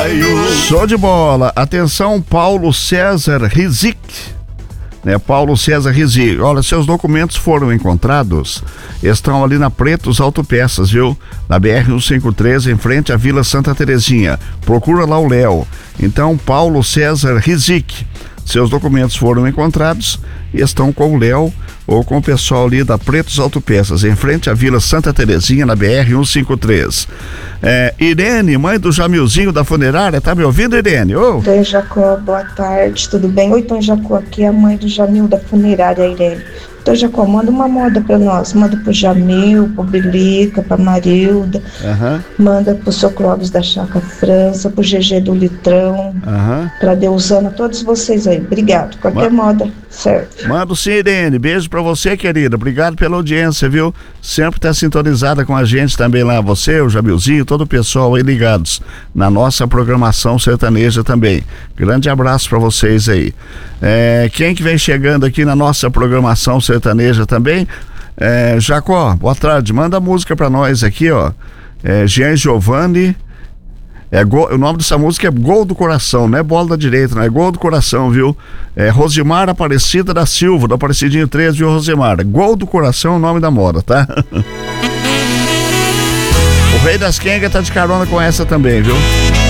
Show de bola. Atenção, Paulo César Rizik. Paulo César Rizik. Olha, seus documentos foram encontrados. Estão ali na Pretos Autopeças, viu? Na BR-153, em frente à Vila Santa Terezinha. Procura lá o Léo. Então, Paulo César Rizik. Seus documentos foram encontrados e estão com o Léo ou com o pessoal ali da Pretos Autopeças, em frente à Vila Santa Terezinha, na BR-153. Irene, mãe do Jamilzinho da funerária, tá me ouvindo, Irene? Tom Jacó, boa tarde, tudo bem? Oi, Tom Jacó, aqui é a mãe do Jamil da funerária, Irene. Tom Jacó, manda uma moda pra nós, manda pro Jamil, pro Bilica, pra Marilda, manda pro seu Clóvis da Chácara França, pro GG do Litrão, pra Deusana, todos vocês aí, obrigado, qualquer moda serve. Mando sim, Irene, beijo pra você, querida, obrigado pela audiência, viu? Sempre tá sintonizada com a gente também lá, você, o Jamilzinho, todo o pessoal aí ligados na nossa programação sertaneja também. Grande abraço pra vocês aí. Quem que vem chegando aqui na nossa programação sertaneja também? Jacó, boa tarde, manda música pra nós aqui, ó. Jean Giovanni. O nome dessa música é Gol do Coração, não é Bola da Direita, não é Gol do Coração, viu? Rosimar Aparecida da Silva, do Aparecidinho 13, viu, Rosimar? Gol do Coração é o nome da moda, tá? O Rei das Quengas tá de carona com essa também, viu?